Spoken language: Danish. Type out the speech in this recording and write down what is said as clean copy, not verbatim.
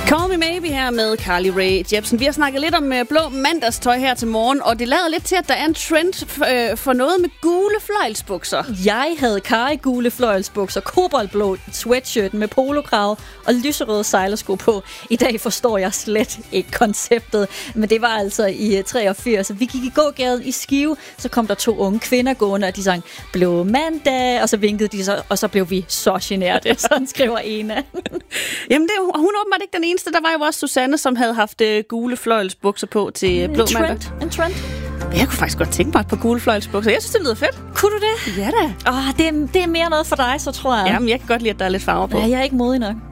Call Me Maybe her med Carly Rae Jepsen. Vi har snakket lidt om blå mandagstøj her til morgen, og det lader lidt til, at der er en trend for noget med gule fløjlsbukser. Jeg havde gule fløjlsbukser, koboldblå sweatshirt med polokrave og lyserøde sejlersko på. I dag forstår jeg slet ikke konceptet, men det var altså i 83. Vi gik i gågaden i Skive, så kom der 2 unge kvinder gående, og de sang blå mandag, og så vinkede de så, og så blev vi så generte. Sådan skriver Ena. Jamen, hun er åbenbart ikke den eneste. Der var jo også Susanne, som havde haft gule fløjlsbukser på til blå mandag. En trend. Jeg kunne faktisk godt tænke mig et par gule fløjlsbukser. Jeg synes, det lyder fedt. Kunne du det? Ja da. Det er mere noget for dig, så tror jeg. Jamen, jeg kan godt lide, at der er lidt farver på. Ja, jeg er ikke modig nok.